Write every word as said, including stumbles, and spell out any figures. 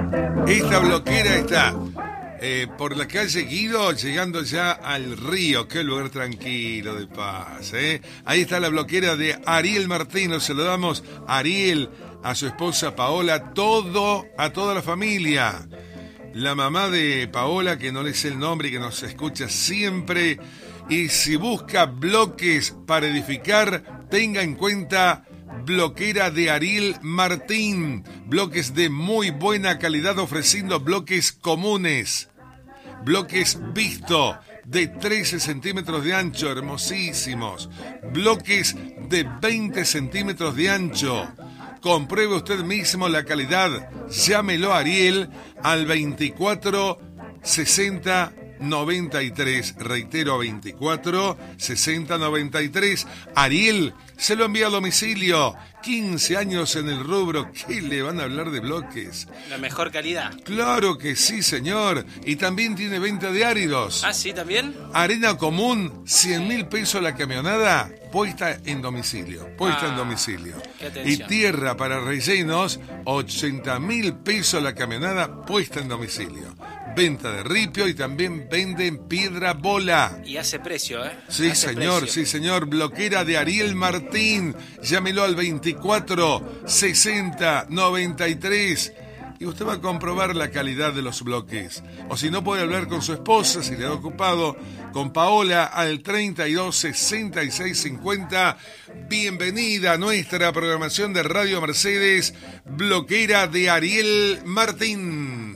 Esta bloquera está eh, por la calle Guido, llegando ya al río. Qué lugar tranquilo, de paz, ¿eh? Ahí está la bloquera de Ariel Martín. Nos saludamos a Ariel, a su esposa Paola, todo, a toda la familia. La mamá de Paola, que no le sé el nombre y que nos escucha siempre. Y si busca bloques para edificar, tenga en cuenta bloquera de Ariel Martín. Bloques de muy buena calidad, ofreciendo bloques comunes. Bloques Visto de trece centímetros de ancho, hermosísimos. Bloques de veinte centímetros de ancho. Compruebe usted mismo la calidad. Llámelo a Ariel al veinticuatro sesenta noventa y tres. Reitero, veinticuatro sesenta noventa y tres. Ariel se lo envía a domicilio. quince años en el rubro. ¿Qué le van a hablar de bloques? La mejor calidad. Claro que sí, señor. Y también tiene venta de áridos. ¿Ah, sí, también? Arena común, cien mil pesos la camionada, puesta en domicilio. Puesta ah, en domicilio. Y tierra para rellenos, ochenta mil pesos la camionada, puesta en domicilio. Venta de ripio y también venden piedra bola. Y hace precio, ¿eh? Sí, hace señor, precio. sí, señor. Bloquera de Ariel Martín. Llámelo al veinticuatro sesenta noventa y tres. Y usted va a comprobar la calidad de los bloques. O si no, puede hablar con su esposa, si le ha ocupado, con Paola al treinta y dos sesenta y seis cincuenta. Bienvenida a nuestra programación de Radio Mercedes, bloquera de Ariel Martín.